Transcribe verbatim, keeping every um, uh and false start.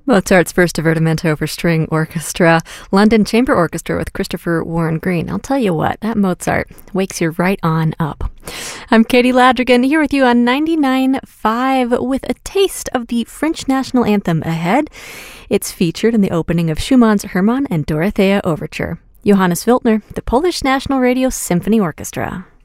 Mozart's First Divertimento for String Orchestra, London Chamber Orchestra with Christopher Warren Green. I'll tell you what, that Mozart wakes you right on up. I'm Katie Ladrigan here with you on ninety-nine point five with a taste of the French national anthem ahead. It's featured in the opening of Schumann's Hermann and Dorothea Overture. Johannes Wiltner, the Polish National Radio Symphony Orchestra.